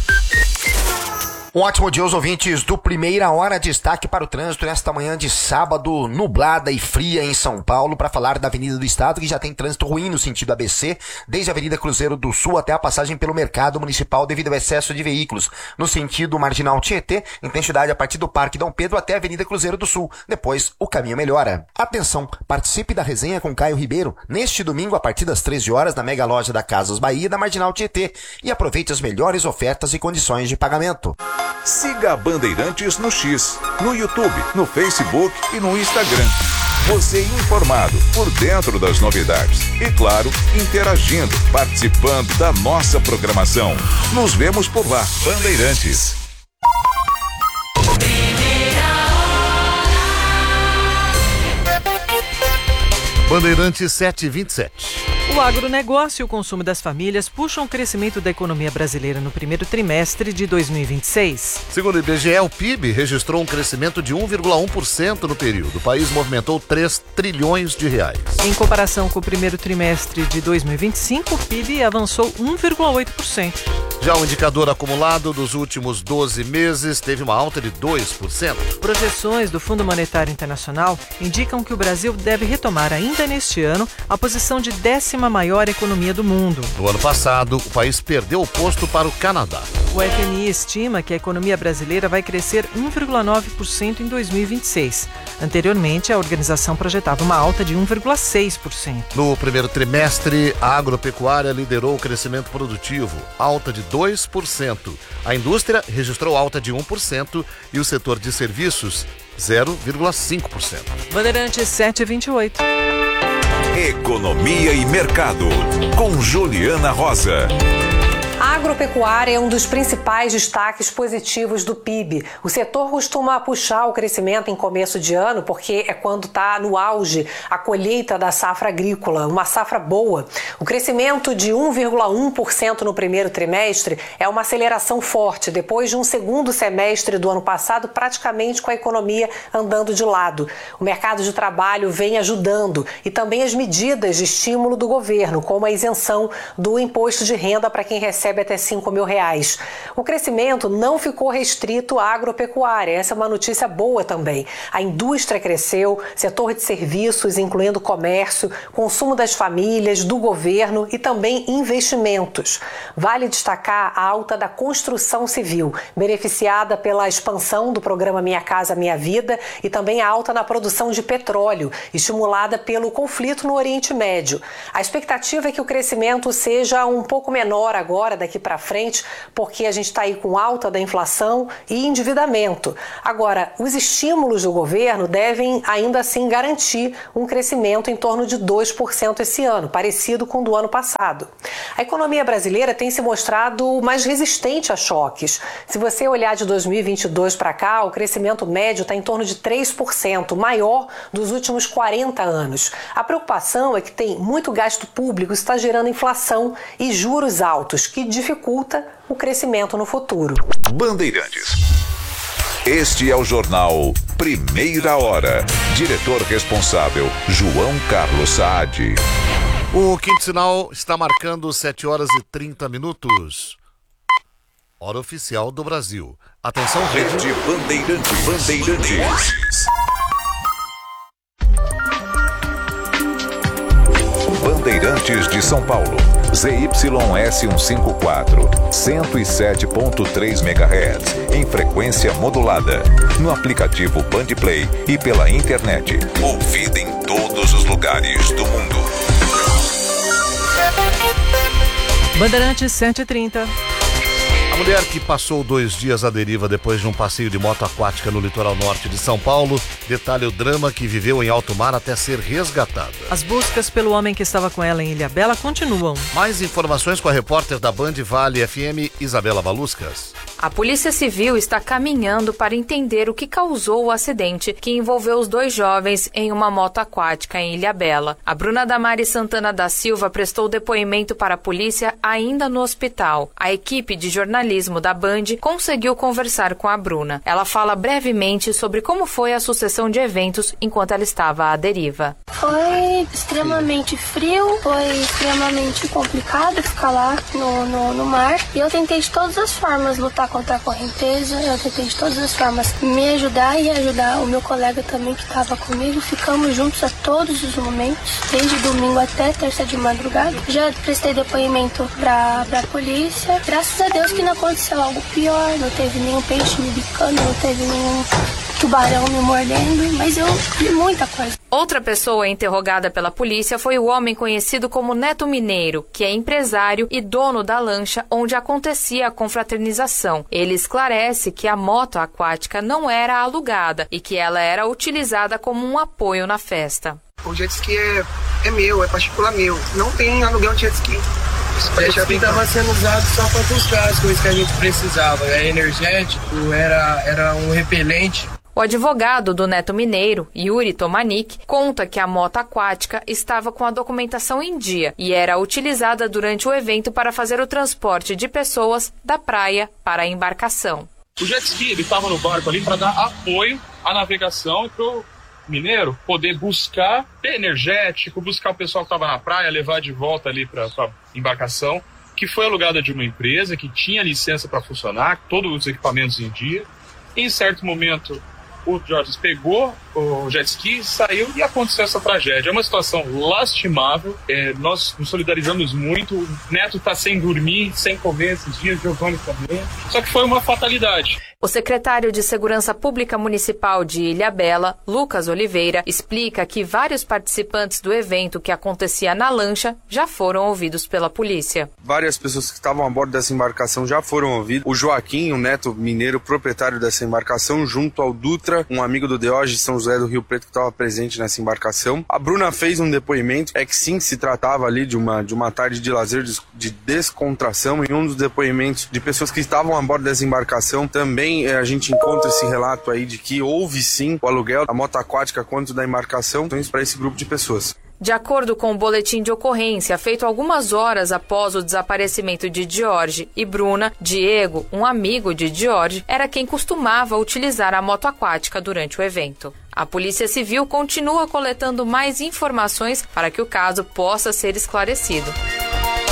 Um ótimo dia aos ouvintes do Primeira Hora. Destaque para o trânsito nesta manhã de sábado, nublada e fria em São Paulo, para falar da Avenida do Estado, que já tem trânsito ruim no sentido ABC, desde a Avenida Cruzeiro do Sul até a passagem pelo Mercado Municipal devido ao excesso de veículos. No sentido Marginal Tietê, intensidade a partir do Parque Dom Pedro até a Avenida Cruzeiro do Sul. Depois, o caminho melhora. Atenção, participe da resenha com Caio Ribeiro neste domingo a partir das 13 horas na mega loja da Casas Bahia da Marginal Tietê e aproveite as melhores ofertas e condições de pagamento. Siga a Bandeirantes no X, no YouTube, no Facebook e no Instagram. Você informado, por dentro das novidades. E claro, interagindo, participando da nossa programação. Nos vemos por lá. Bandeirantes. Bandeirantes 727. O agronegócio e o consumo das famílias puxam o crescimento da economia brasileira no primeiro trimestre de 2026. Segundo o IBGE, o PIB registrou um crescimento de 1,1% no período. O país movimentou 3 trilhões de reais. Em comparação com o primeiro trimestre de 2025, o PIB avançou 1,8%. Já o indicador acumulado dos últimos 12 meses teve uma alta de 2%. Projeções do Fundo Monetário Internacional indicam que o Brasil deve retomar ainda neste ano a posição de 10ª maior economia do mundo. No ano passado, o país perdeu o posto para o Canadá. O FMI estima que a economia brasileira vai crescer 1,9% em 2026. Anteriormente, a organização projetava uma alta de 1,6%. No primeiro trimestre, a agropecuária liderou o crescimento produtivo, alta de 2%. A indústria registrou alta de 1% e o setor de serviços, 0,5%. Bandeirantes 728. Economia e Mercado, com Juliana Rosa. A agropecuária é um dos principais destaques positivos do PIB. O setor costuma puxar o crescimento em começo de ano, porque é quando está no auge a colheita da safra agrícola, uma safra boa. O crescimento de 1,1% no primeiro trimestre é uma aceleração forte, depois de um segundo semestre do ano passado praticamente com a economia andando de lado. O mercado de trabalho vem ajudando e também as medidas de estímulo do governo, como a isenção do imposto de renda para quem recebe até até R$5.000. O crescimento não ficou restrito à agropecuária, essa é uma notícia boa também. A indústria cresceu, setor de serviços, incluindo comércio, consumo das famílias, do governo e também investimentos. Vale destacar a alta da construção civil, beneficiada pela expansão do programa Minha Casa Minha Vida e também a alta na produção de petróleo, estimulada pelo conflito no Oriente Médio. A expectativa é que o crescimento seja um pouco menor agora, daqui para frente, porque a gente está aí com alta da inflação e endividamento. Agora, os estímulos do governo devem ainda assim garantir um crescimento em torno de 2% esse ano, parecido com o do ano passado. A economia brasileira tem se mostrado mais resistente a choques. Se você olhar de 2022 para cá, o crescimento médio está em torno de 3%, maior dos últimos 40 anos. A preocupação é que tem muito gasto público, está gerando inflação e juros altos, que dificulta o crescimento no futuro. Bandeirantes. Este é o jornal Primeira Hora. Diretor responsável, João Carlos Saad. O quinto sinal está marcando 7 horas e 30 minutos. Hora oficial do Brasil. Atenção, Rede Bandeirantes. Bandeirantes de São Paulo. ZYS 154, 107.3 MHz, em frequência modulada. No aplicativo Bandplay e pela internet. Ouvida em todos os lugares do mundo. Bandeirantes 130. A mulher que passou 2 dias à deriva depois de um passeio de moto aquática no litoral norte de São Paulo detalha o drama que viveu em alto mar até ser resgatada. As buscas pelo homem que estava com ela em Ilhabela continuam. Mais informações com a repórter da Band Vale FM, Isabela Baluscas. A Polícia Civil está caminhando para entender o que causou o acidente que envolveu os 2 jovens em uma moto aquática em Ilhabela. A Bruna Damares Santana da Silva prestou depoimento para a polícia ainda no hospital. A equipe de jornalismo da Band conseguiu conversar com a Bruna. Ela fala brevemente sobre como foi a sucessão de eventos enquanto ela estava à deriva. Foi extremamente frio, foi extremamente complicado ficar lá no mar. E eu tentei de todas as formas lutar contra a correnteza, eu tentei de todas as formas me ajudar e ajudar o meu colega também que estava comigo. Ficamos juntos a todos os momentos, desde domingo até terça de madrugada. Já prestei depoimento pra polícia. Graças a Deus que não aconteceu algo pior, não teve nenhum peixe me bicando, não teve nenhum tubarão me mordendo, mas eu vi muita coisa. Outra pessoa interrogada pela polícia foi o homem conhecido como Neto Mineiro, que é empresário e dono da lancha onde acontecia a confraternização. Ele esclarece que a moto aquática não era alugada e que ela era utilizada como um apoio na festa. O jet ski é meu, é particular meu. Não tem aluguel de jet ski. O jet ski estava sendo usado só para buscar as coisas que a gente precisava. Era energético, era um repelente. O advogado do Neto Mineiro, Yuri Tomanik, conta que a moto aquática estava com a documentação em dia e era utilizada durante o evento para fazer o transporte de pessoas da praia para a embarcação. O jet ski estava no barco ali para dar apoio à navegação e para o mineiro poder buscar energético, buscar o pessoal que estava na praia, levar de volta ali para a embarcação, que foi alugada de uma empresa que tinha licença para funcionar, todos os equipamentos em dia. Em certo momento, o Jorge pegou o jet ski, saiu e aconteceu essa tragédia. É uma situação lastimável, nós nos solidarizamos muito. O Neto está sem dormir, sem comer esses dias, Giovanni também. Só que foi uma fatalidade. O secretário de Segurança Pública Municipal de Ilhabela, Lucas Oliveira, explica que vários participantes do evento que acontecia na lancha já foram ouvidos pela polícia. Várias pessoas que estavam a bordo dessa embarcação já foram ouvidas. O Joaquim, o Neto Mineiro, proprietário dessa embarcação, junto ao Dutra, um amigo do Diógenes São José do Rio Preto que estava presente nessa embarcação. A Bruna fez um depoimento, que sim, se tratava ali de uma tarde de lazer, de descontração. Em um dos depoimentos de pessoas que estavam a bordo dessa embarcação, também a gente encontra esse relato aí de que houve sim o aluguel da moto aquática quanto da embarcação para esse grupo de pessoas. De acordo com o boletim de ocorrência feito algumas horas após o desaparecimento de Jorge e Bruna, Diego, um amigo de Jorge, era quem costumava utilizar a moto aquática durante o evento. A Polícia Civil continua coletando mais informações para que o caso possa ser esclarecido.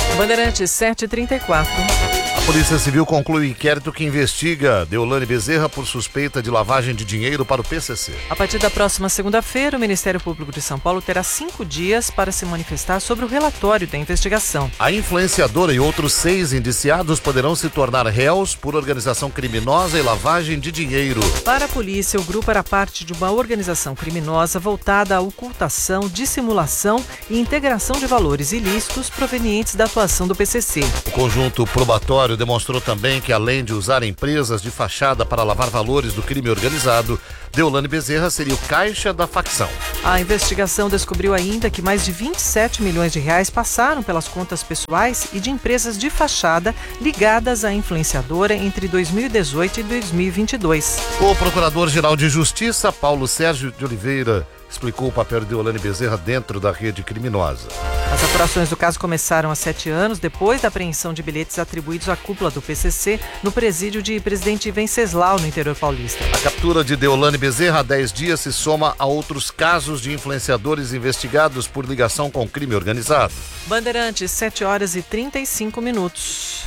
Bandeirantes 7h34. A Polícia Civil conclui o inquérito que investiga Deolane Bezerra por suspeita de lavagem de dinheiro para o PCC. A partir da próxima segunda-feira, o Ministério Público de São Paulo terá 5 dias para se manifestar sobre o relatório da investigação. A influenciadora e outros 6 indiciados poderão se tornar réus por organização criminosa e lavagem de dinheiro. Para a polícia, o grupo era parte de uma organização criminosa voltada à ocultação, dissimulação e integração de valores ilícitos provenientes da atuação do PCC. O conjunto probatório demonstrou também que, além de usar empresas de fachada para lavar valores do crime organizado, Deolane Bezerra seria o caixa da facção. A investigação descobriu ainda que mais de 27 milhões de reais passaram pelas contas pessoais e de empresas de fachada ligadas à influenciadora entre 2018 e 2022. O Procurador-Geral de Justiça, Paulo Sérgio de Oliveira, explicou o papel de Deolane Bezerra dentro da rede criminosa. As apurações do caso começaram há 7 anos, depois da apreensão de bilhetes atribuídos à cúpula do PCC no presídio de Presidente Venceslau, no interior paulista. A captura de Deolane Bezerra há 10 dias se soma a outros casos de influenciadores investigados por ligação com crime organizado. Bandeirantes, 7h35.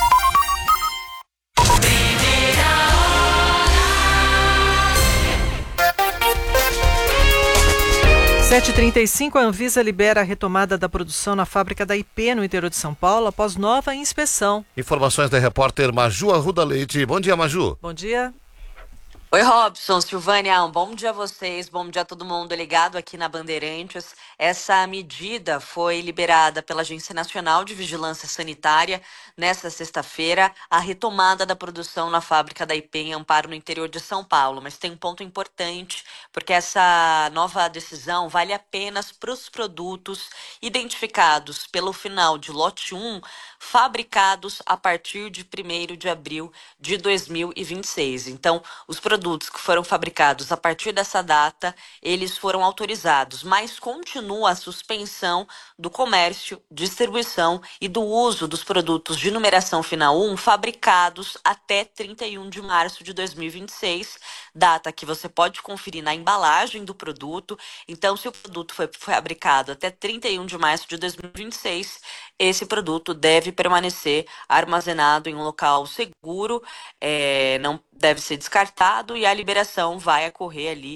7h35, a Anvisa libera a retomada da produção na fábrica da IP, no interior de São Paulo, após nova inspeção. Informações da repórter Maju Arruda Leite. Bom dia, Maju. Bom dia. Oi, Robson, Silvânia, um bom dia a vocês, bom dia a todo mundo ligado aqui na Bandeirantes. Essa medida foi liberada pela Agência Nacional de Vigilância Sanitária nesta sexta-feira, a retomada da produção na fábrica da IP em Amparo, no interior de São Paulo. Mas tem um ponto importante, porque essa nova decisão vale apenas para os produtos identificados pelo final de lote 1, fabricados a partir de 1º de abril de 2026. Então, os produtos que foram fabricados a partir dessa data, eles foram autorizados, mas continua a suspensão do comércio, distribuição e do uso dos produtos de numeração final 1 fabricados até 31 de março de 2026, data que você pode conferir na embalagem do produto. Então, se o produto foi fabricado até 31 de março de 2026, esse produto deve permanecer armazenado em um local seguro, não deve ser descartado, e a liberação vai ocorrer ali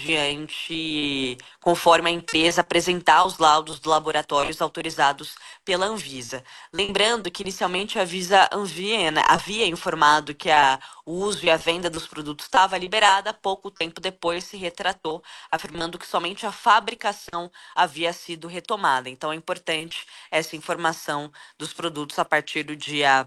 conforme a empresa apresentar os laudos dos laboratórios autorizados pela Anvisa. Lembrando que inicialmente a Anvisa havia informado que o uso e a venda dos produtos estava liberada, pouco tempo depois se retratou, afirmando que somente a fabricação havia sido retomada. Então é importante essa informação dos produtos a partir do dia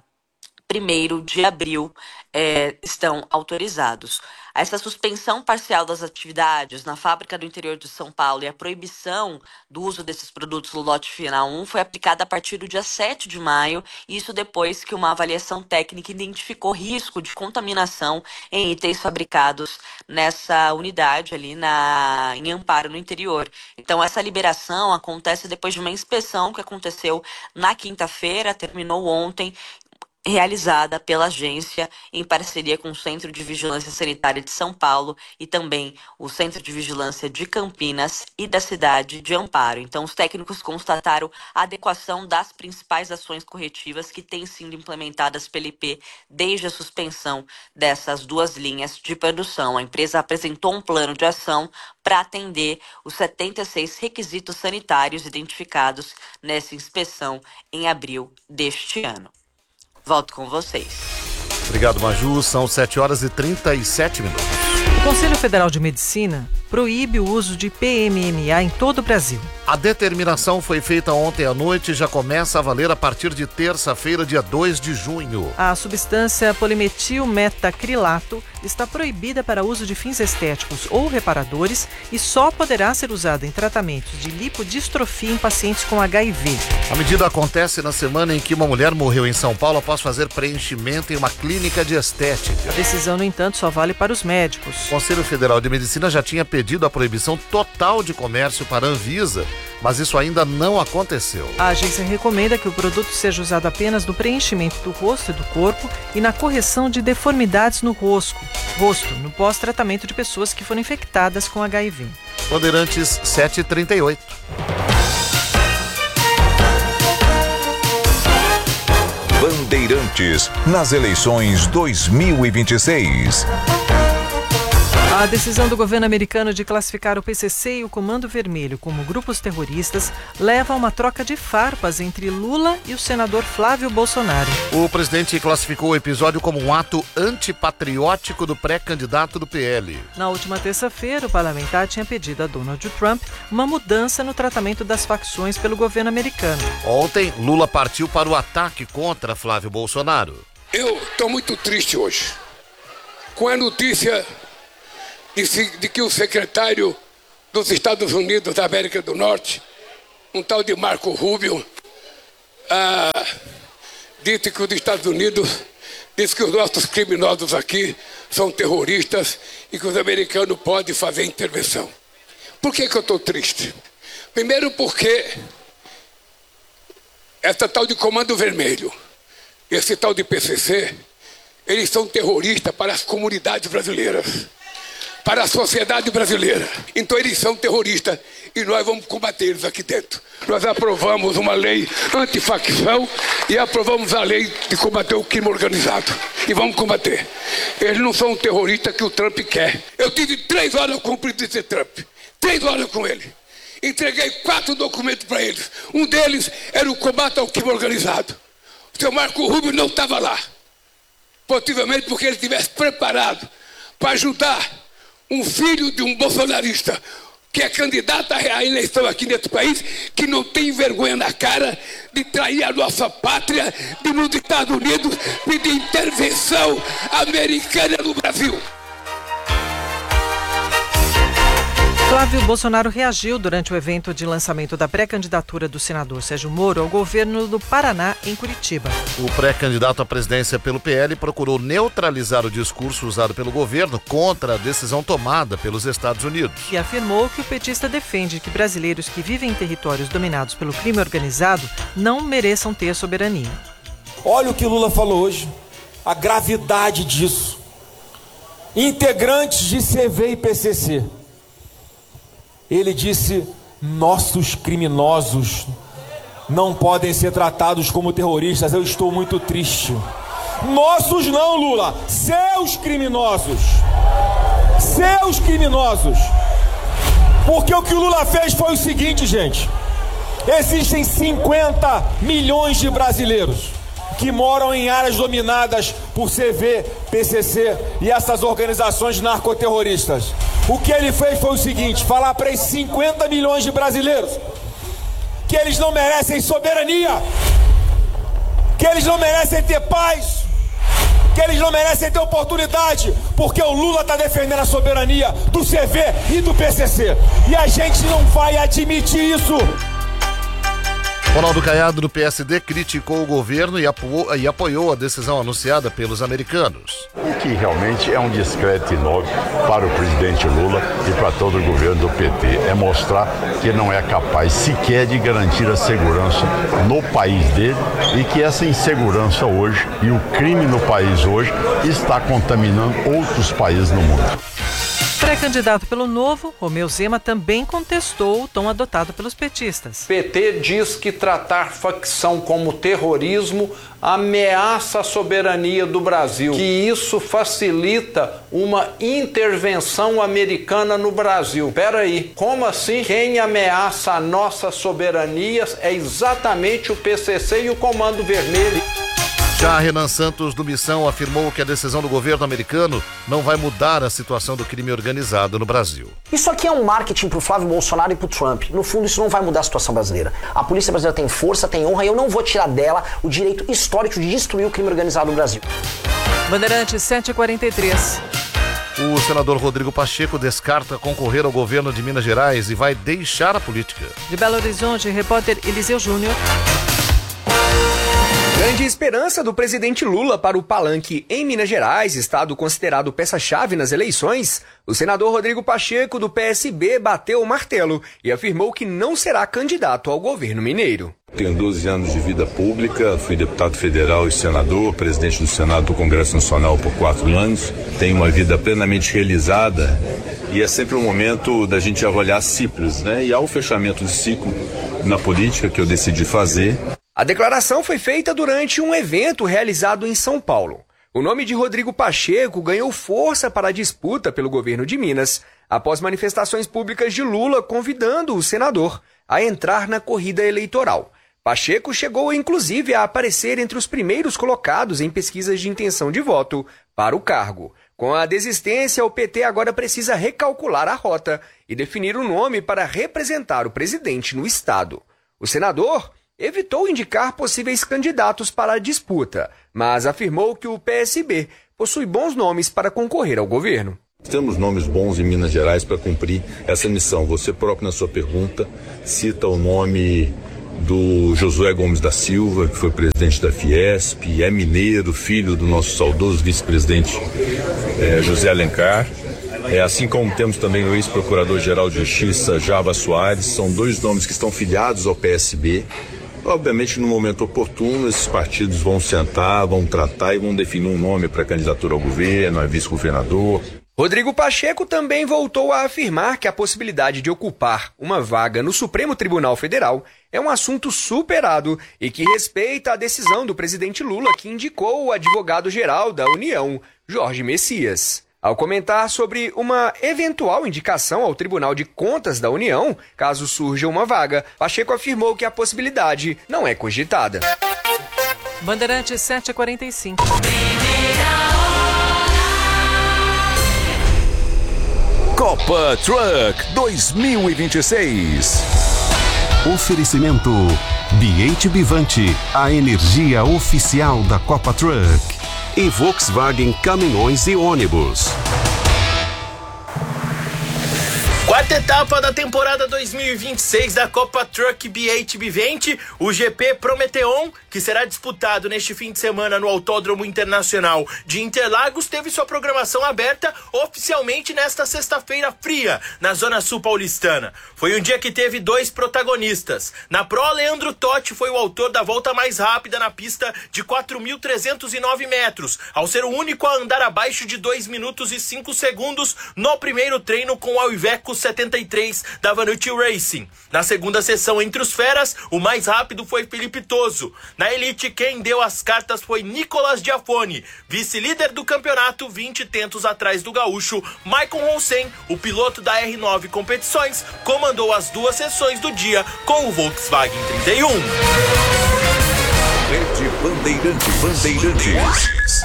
1º de abril estão autorizados. Essa suspensão parcial das atividades na fábrica do interior de São Paulo e a proibição do uso desses produtos no lote final 1 foi aplicada a partir do dia 7 de maio, isso depois que uma avaliação técnica identificou risco de contaminação em itens fabricados nessa unidade ali em Amparo, no interior. Então, essa liberação acontece depois de uma inspeção que aconteceu na quinta-feira, terminou ontem, realizada pela agência em parceria com o Centro de Vigilância Sanitária de São Paulo e também o Centro de Vigilância de Campinas e da cidade de Amparo. Então, os técnicos constataram a adequação das principais ações corretivas que têm sido implementadas pela IP desde a suspensão dessas 2 linhas de produção. A empresa apresentou um plano de ação para atender os 76 requisitos sanitários identificados nessa inspeção em abril deste ano. Volto com vocês. Obrigado, Maju. São 7h37. O Conselho Federal de Medicina proíbe o uso de PMMA em todo o Brasil. A determinação foi feita ontem à noite e já começa a valer a partir de terça-feira, dia 2 de junho. A substância polimetilmetacrilato está proibida para uso de fins estéticos ou reparadores e só poderá ser usada em tratamentos de lipodistrofia em pacientes com HIV. A medida acontece na semana em que uma mulher morreu em São Paulo após fazer preenchimento em uma clínica de estética. A decisão, no entanto, só vale para os médicos. O Conselho Federal de Medicina já tinha pedido a proibição total de comércio para a Anvisa, mas isso ainda não aconteceu. A agência recomenda que o produto seja usado apenas no preenchimento do rosto e do corpo e na correção de deformidades no rosto, no pós-tratamento de pessoas que foram infectadas com HIV. Bandeirantes 7h38. Bandeirantes nas eleições 2026. A decisão do governo americano de classificar o PCC e o Comando Vermelho como grupos terroristas leva a uma troca de farpas entre Lula e o senador Flávio Bolsonaro. O presidente classificou o episódio como um ato antipatriótico do pré-candidato do PL. Na última terça-feira, o parlamentar tinha pedido a Donald Trump uma mudança no tratamento das facções pelo governo americano. Ontem, Lula partiu para o ataque contra Flávio Bolsonaro. Eu estou muito triste hoje com a notícia de que o secretário dos Estados Unidos da América do Norte, um tal de Marco Rubio, disse que os Estados Unidos, disse que os nossos criminosos aqui são terroristas e que os americanos podem fazer intervenção. Por que eu estou triste? Primeiro porque essa tal de Comando Vermelho, esse tal de PCC, eles são terroristas para as comunidades brasileiras, para a sociedade brasileira. Então eles são terroristas e nós vamos combater eles aqui dentro. Nós aprovamos uma lei antifacção e aprovamos a lei de combater o crime organizado. E vamos combater. Eles não são terroristas que o Trump quer. Eu tive 3 horas com o presidente Trump. 3 horas com ele. Entreguei 4 documentos para eles. Um deles era o combate ao crime organizado. O seu Marco Rubio não estava lá. Possivelmente porque ele estivesse preparado para ajudar um filho de um bolsonarista que é candidato à eleição aqui nesse país, que não tem vergonha na cara de trair a nossa pátria, de nos Estados Unidos pedir intervenção americana no Brasil. Flávio Bolsonaro reagiu durante o evento de lançamento da pré-candidatura do senador Sérgio Moro ao governo do Paraná, em Curitiba. O pré-candidato à presidência pelo PL procurou neutralizar o discurso usado pelo governo contra a decisão tomada pelos Estados Unidos. E afirmou que o petista defende que brasileiros que vivem em territórios dominados pelo crime organizado não mereçam ter soberania. Olha o que Lula falou hoje, a gravidade disso. Integrantes de CV e PCC. Ele disse, nossos criminosos não podem ser tratados como terroristas. Eu estou muito triste. Nossos não, Lula. Seus criminosos. Seus criminosos. Porque o que o Lula fez foi o seguinte, gente. Existem 50 milhões de brasileiros que moram em áreas dominadas por CV, PCC e essas organizações narcoterroristas. O que ele fez foi o seguinte, falar para esses 50 milhões de brasileiros que eles não merecem soberania, que eles não merecem ter paz, que eles não merecem ter oportunidade, porque o Lula está defendendo a soberania do CV e do PCC. E a gente não vai admitir isso. Ronaldo Caiado, do PSD, criticou o governo e apoiou a decisão anunciada pelos americanos. O que realmente é um discreto enorme para o presidente Lula e para todo o governo do PT. É mostrar que não é capaz sequer de garantir a segurança no país dele e que essa insegurança hoje e o crime no país hoje está contaminando outros países no mundo. Pré-candidato pelo Novo, Romeu Zema também contestou o tom adotado pelos petistas. PT diz que tratar facção como terrorismo ameaça a soberania do Brasil, que isso facilita uma intervenção americana no Brasil. Peraí, como assim? Quem ameaça a nossa soberania é exatamente o PCC e o Comando Vermelho. Já Renan Santos, do Missão, afirmou que a decisão do governo americano não vai mudar a situação do crime organizado no Brasil. Isso aqui é um marketing pro Flávio Bolsonaro e pro Trump. No fundo, isso não vai mudar a situação brasileira. A polícia brasileira tem força, tem honra, e eu não vou tirar dela o direito histórico de destruir o crime organizado no Brasil. Bandeirantes 7h43. O senador Rodrigo Pacheco descarta concorrer ao governo de Minas Gerais e vai deixar a política. De Belo Horizonte, repórter Eliseu Júnior. Grande esperança do presidente Lula para o palanque em Minas Gerais, estado considerado peça-chave nas eleições, o senador Rodrigo Pacheco, do PSB, bateu o martelo e afirmou que não será candidato ao governo mineiro. Tenho 12 anos de vida pública, fui deputado federal e senador, presidente do Senado do Congresso Nacional por 4 anos. Tenho uma vida plenamente realizada e é sempre um momento da gente avaliar ciclos, né? E há o fechamento de ciclo na política que eu decidi fazer. A declaração foi feita durante um evento realizado em São Paulo. O nome de Rodrigo Pacheco ganhou força para a disputa pelo governo de Minas, após manifestações públicas de Lula convidando o senador a entrar na corrida eleitoral. Pacheco chegou, inclusive, a aparecer entre os primeiros colocados em pesquisas de intenção de voto para o cargo. Com a desistência, o PT agora precisa recalcular a rota e definir um nome para representar o presidente no estado. O senador evitou indicar possíveis candidatos para a disputa, mas afirmou que o PSB possui bons nomes para concorrer ao governo. Temos nomes bons em Minas Gerais para cumprir essa missão. Você próprio, na sua pergunta, cita o nome do Josué Gomes da Silva, que foi presidente da Fiesp, é mineiro, filho do nosso saudoso vice-presidente José Alencar. Assim como temos também o ex-procurador-geral de Justiça, Java Soares. São dois nomes que estão filiados ao PSB. Obviamente, no momento oportuno, esses partidos vão sentar, vão tratar e vão definir um nome para candidatura ao governo, a vice-governador. Rodrigo Pacheco também voltou a afirmar que a possibilidade de ocupar uma vaga no Supremo Tribunal Federal é um assunto superado e que respeita a decisão do presidente Lula, que indicou o advogado-geral da União, Jorge Messias. Ao comentar sobre uma eventual indicação ao Tribunal de Contas da União, caso surja uma vaga, Pacheco afirmou que a possibilidade não é cogitada. Bandeirantes 7h45. Copa Truck 2026. Oferecimento BH Bivante, a energia oficial da Copa Truck. E Volkswagen Caminhões e Ônibus. Quarta etapa da temporada 2026 da Copa Truck BH Bivante, o GP Prometeon, que será disputado neste fim de semana no Autódromo Internacional de Interlagos, teve sua programação aberta oficialmente nesta sexta-feira fria, na Zona Sul paulistana. Foi um dia que teve dois protagonistas. Na Pro, Leandro Totti foi o autor da volta mais rápida na pista de 4.309 metros, ao ser o único a andar abaixo de 2 minutos e 5 segundos no primeiro treino com o Iveco 73 da Vanucci Racing. Na segunda sessão entre os feras, o mais rápido foi Felipe Toso. Na Elite, quem deu as cartas foi Nicolas Giafone, vice-líder do campeonato, 20 tentos atrás do gaúcho Maicon Ronsen. O piloto da R9 Competições comandou as duas sessões do dia com o Volkswagen 31. Rede Bandeirantes.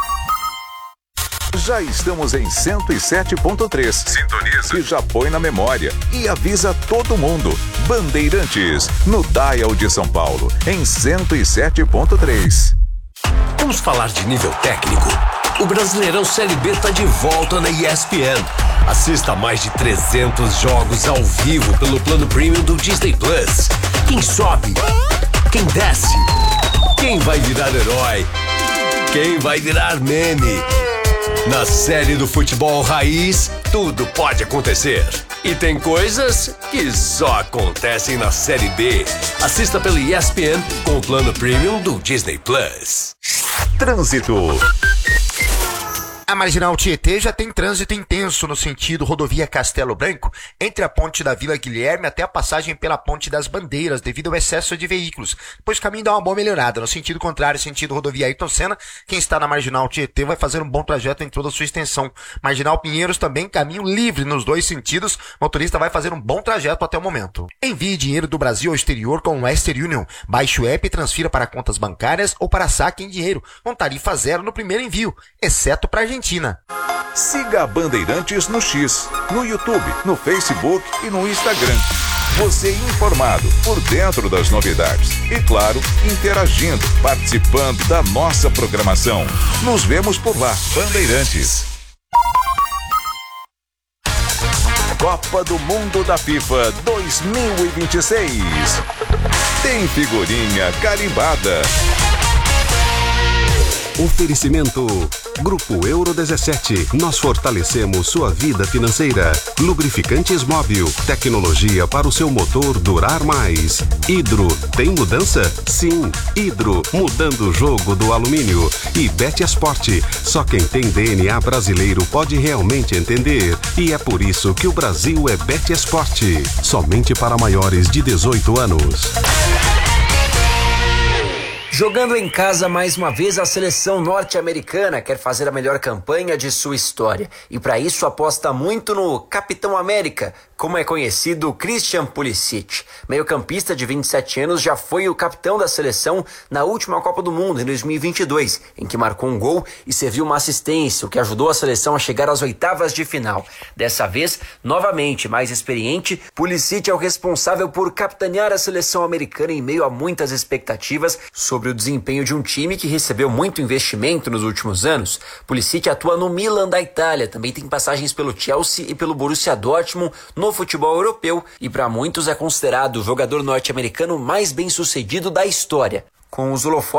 Já estamos em 107.3. Sintoniza. E já põe na memória. E avisa todo mundo. Bandeirantes, no Dial de São Paulo, em 107.3. Vamos falar de nível técnico? O Brasileirão Série B está de volta na ESPN. Assista a mais de 300 jogos ao vivo pelo plano premium do Disney Plus. Quem sobe? Quem desce? Quem vai virar herói? Quem vai virar meme? Na série do futebol raiz, tudo pode acontecer. E tem coisas que só acontecem na Série B. Assista pelo ESPN com o plano premium do Disney Plus. Trânsito. A Marginal Tietê já tem trânsito intenso no sentido rodovia Castelo Branco, entre a ponte da Vila Guilherme até a passagem pela ponte das Bandeiras, devido ao excesso de veículos. Pois o caminho dá uma boa melhorada. No sentido contrário, sentido rodovia Ayrton Senna, quem está na Marginal Tietê vai fazer um bom trajeto em toda a sua extensão. Marginal Pinheiros também, caminho livre nos dois sentidos. O motorista vai fazer um bom trajeto até o momento. Envie dinheiro do Brasil ao exterior com o Western Union. Baixe o app e transfira para contas bancárias ou para saque em dinheiro, com tarifa zero no primeiro envio, exceto para a Argentina. Siga a Bandeirantes no X, no YouTube, no Facebook e no Instagram. Você informado, por dentro das novidades. E claro, interagindo, participando da nossa programação. Nos vemos por lá, Bandeirantes. Copa do Mundo da FIFA 2026. Tem figurinha carimbada. Oferecimento Grupo Euro 17. Nós fortalecemos sua vida financeira. Lubrificantes Móbil. Tecnologia para o seu motor durar mais. Hidro. Tem mudança? Sim. Hidro. Mudando o jogo do alumínio. E Betesport. Só quem tem DNA brasileiro pode realmente entender. E é por isso que o Brasil é Betesport. Somente para maiores de 18 anos. Jogando em casa mais uma vez, a seleção norte-americana quer fazer a melhor campanha de sua história. E para isso aposta muito no Capitão América, como é conhecido Christian Pulisic. Meio-campista de 27 anos, já foi o capitão da seleção na última Copa do Mundo, em 2022, em que marcou um gol e serviu uma assistência, o que ajudou a seleção a chegar às oitavas de final. Dessa vez, novamente mais experiente, Pulisic é o responsável por capitanear a seleção americana em meio a muitas expectativas sobre o desempenho de um time que recebeu muito investimento nos últimos anos. Pulisic atua no Milan da Itália, também tem passagens pelo Chelsea e pelo Borussia Dortmund no futebol europeu e para muitos é considerado o jogador norte-americano mais bem-sucedido da história. Com os holofotes